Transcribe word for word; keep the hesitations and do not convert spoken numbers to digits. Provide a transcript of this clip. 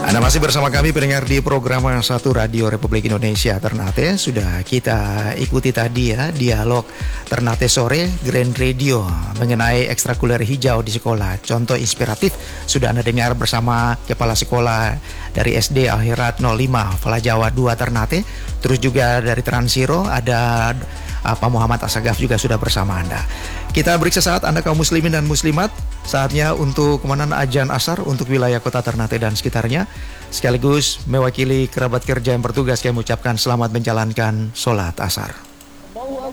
Anda masih bersama kami pendengar di program satu Radio Republik Indonesia Ternate. Sudah kita ikuti tadi ya dialog Ternate Sore Grand Radio mengenai ekstrakurikuler hijau di sekolah. Contoh inspiratif sudah Anda dengar bersama Kepala Sekolah dari S D Akhirat nol lima Falajawa dua Ternate. Terus juga dari Transiro ada Pak Muhammad Asagaf juga sudah bersama Anda. Kita break sesaat Anda kaum muslimin dan muslimat. Saatnya untuk kemenangan Ajan Asar untuk wilayah kota Ternate dan sekitarnya. Sekaligus mewakili kerabat kerja yang bertugas, kami mengucapkan selamat menjalankan sholat asar.